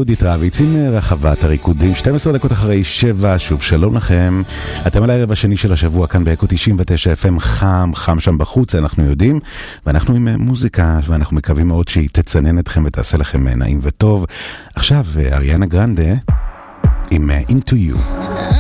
אודי טרוויץ עם רחבת הריקודים, 12 דקות אחרי 7, שוב שלום לכם. אתם על הערב השני של השבוע כאן באקו 99 FM, חם שם בחוץ, אנחנו יודעים, ואנחנו עם מוזיקה, ואנחנו מקווים מאוד שהיא תצנן אתכם ותעשה לכם נעים וטוב. עכשיו אריאנה גרנדה עם Into You.